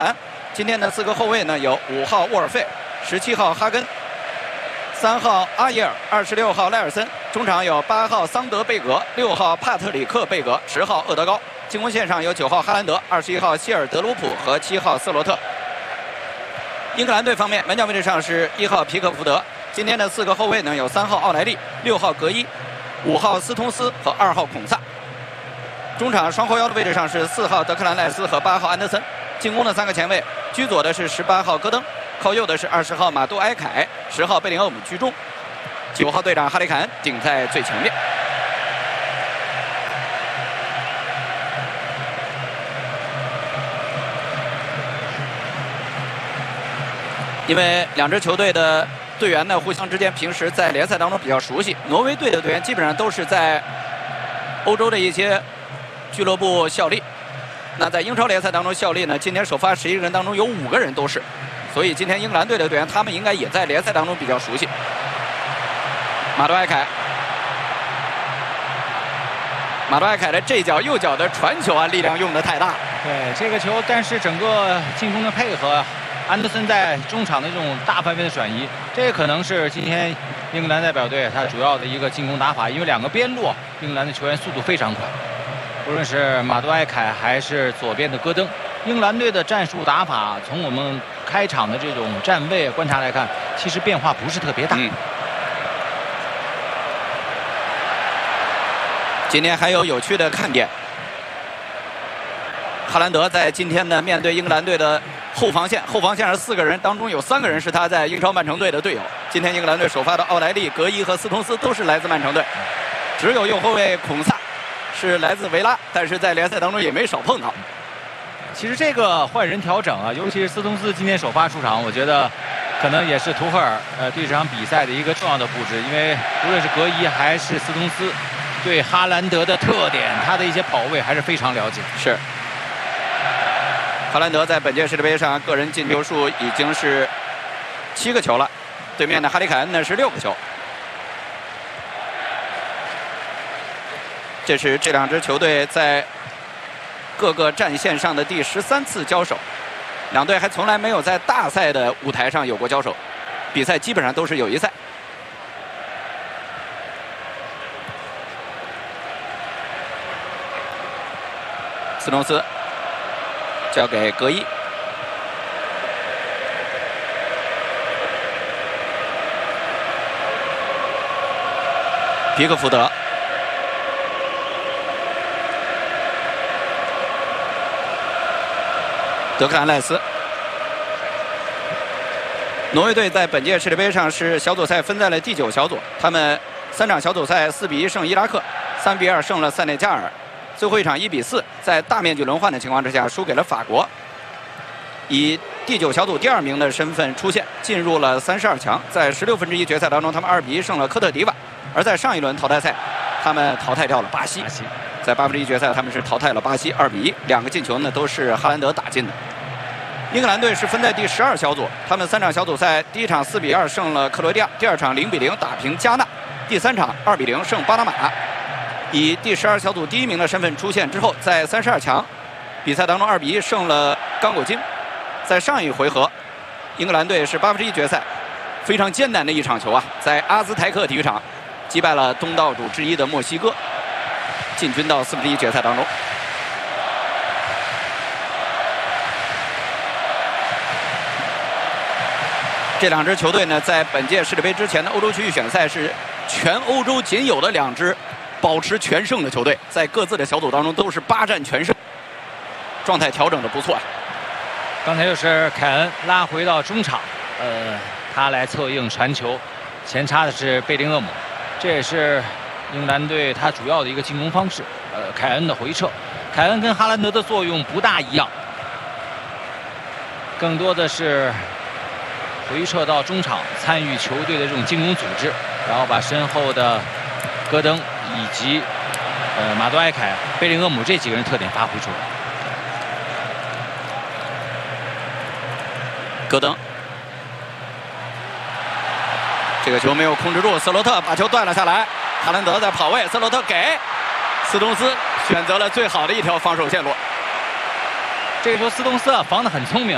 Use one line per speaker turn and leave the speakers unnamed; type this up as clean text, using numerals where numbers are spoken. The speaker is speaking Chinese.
今天的4个后卫呢有5号沃尔费、17号哈根、3号阿耶尔、26号赖尔森。中场有8号桑德贝格、6号帕特里克贝格、10号厄德高。进攻线上有9号哈兰德、21号希尔德鲁普和7号斯罗特。英格兰队方面，门将位置上是1号皮克福德。今天的4个后卫呢有3号奥莱利、6号格伊、5号斯通斯和2号孔萨。中场双后腰的位置上是4号德克兰赖斯和8号安德森。进攻的3个前卫，居左的是18号戈登，靠右的是20号马杜埃凯，10号贝林厄姆居中，9号队长哈里凯恩顶在最前面。因为两支球队的队员呢，互相之间平时在联赛当中比较熟悉。挪威队的队员基本上都是在欧洲的一些俱乐部效力。那在英超联赛当中效力呢，今天首发11个人当中有5个人都是，所以今天英格兰队的队员他们应该也在联赛当中比较熟悉。马杜埃凯，马杜埃凯的这脚右脚的传球啊，力量用的太大。
对这个球，但是整个进攻的配合，安德森在中场的这种大范围的转移，这可能是今天英格兰代表队他主要的一个进攻打法，因为2个边路英格兰的球员速度非常快。无论是马杜埃凯还是左边的戈登，英格兰队的战术打法，从我们开场的这种站位观察来看，其实变化不是特别大。
今天还有趣的看点，哈兰德在今天呢面对英格兰队的后防线上4个人当中有3个人是他在英超曼城队的队友。今天英格兰队首发的奥莱利、格伊和斯通斯都是来自曼城队，只有右后卫孔萨是来自维拉，但是在联赛当中也没少碰到。
其实这个换人调整啊，尤其是斯通斯今天首发出场，我觉得可能也是图赫尔对这场比赛的一个重要的布置，因为无论是格伊还是斯通斯，对哈兰德的特点，他的一些跑位还是非常了解。
是。哈兰德在本届世界杯上个人进球数已经是7个球了，对面的哈里凯恩呢是6个球。这是这两支球队在各个战线上的第13次交手，两队还从来没有在大赛的舞台上有过交手，比赛基本上都是友谊赛。斯通斯交给格伊，皮克福德。德克兰赖斯。挪威队在本届世界杯上是小组赛分在了第9小组，他们3场小组赛4比1胜伊拉克，3比2胜了塞内加尔，最后一场1比4，在大面积轮换的情况之下输给了法国，以第9小组第2名的身份出现，进入了32强。在16分之一决赛当中，他们2比1胜了科特迪瓦，而在上一轮淘汰赛，他们淘汰掉了巴西。在1/8决赛，他们是淘汰了巴西2比1，2个进球呢都是哈兰德打进的。英格兰队是分在第12小组，他们3场小组赛，第1场4比2胜了克罗地亚，第2场0比0打平加纳，第3场2比0胜巴拿马，以第12小组第1名的身份出现之后，在32强比赛当中2比1胜了刚果金。在上一回合，英格兰队是1/8决赛非常艰难的一场球啊，在阿兹台克体育场击败了东道主之一的墨西哥，进军到1/4决赛当中。这两支球队呢，在本届世界杯之前的欧洲区域选赛是全欧洲仅有的2支保持全胜的球队，在各自的小组当中都是8战全胜，状态调整的不错啊。
刚才又是凯恩拉回到中场，他来策应传球，前插的是贝林厄姆，这也是英格兰队他主要的一个进攻方式。凯恩的回撤，凯恩跟哈兰德的作用不大一样，更多的是回撤到中场，参与球队的这种进攻组织，然后把身后的戈登以及马杜埃凯、贝林厄姆这几个人特点发挥出来。
戈登，这个球没有控制住，斯洛特把球断了下来，哈兰德在跑位，斯洛特给斯通斯选择了最好的一条防守线路。
这个球斯通斯防得很聪明。